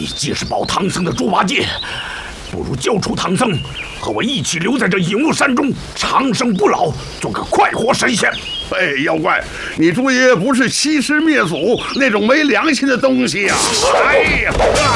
你既是保唐僧的猪八戒，不如交出唐僧，和我一起留在这影雾山中，长生不老，做个快活神仙。 哎，妖怪，你猪爷爷不是欺师灭祖那种没良心的东西呀！哎呀！